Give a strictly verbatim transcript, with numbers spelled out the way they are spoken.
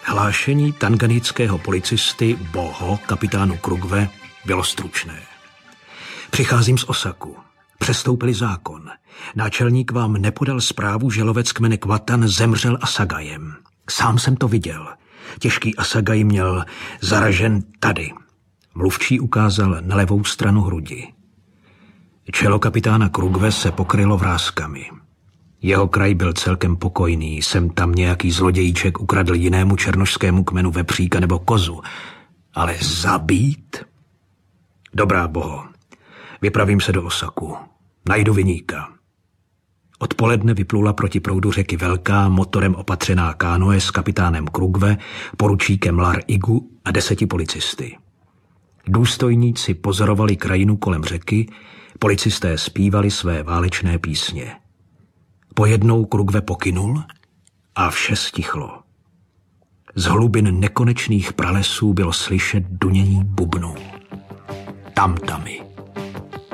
Hlášení tanganického policisty Boho, kapitánu Krugve, bylo stručné. Přicházím z Osaku. Přestoupili zákon. Náčelník vám nepodal zprávu, že lovec kmene Kvatan zemřel asagajem. Sám jsem to viděl. Těžký asagaj měl zaražen tady. Mluvčí ukázal na levou stranu hrudi. Čelo kapitána Krugve se pokrylo vrázkami. Jeho kraj byl celkem pokojný, sem tam nějaký zlodějíček ukradl jinému černošskému kmenu vepříka nebo kozu. Ale zabít? Dobrá, Boho, vypravím se do Osaku. Najdu viníka. Odpoledne vyplula proti proudu řeky velká, motorem opatřená kánoe s kapitánem Krugve, poručíkem Lar Igu a deseti policisty. Důstojníci pozorovali krajinu kolem řeky, policisté zpívali své válečné písně. Pojednou Krugve pokynul a vše stichlo. Z hlubin nekonečných pralesů bylo slyšet dunění bubnů. Tamtamy.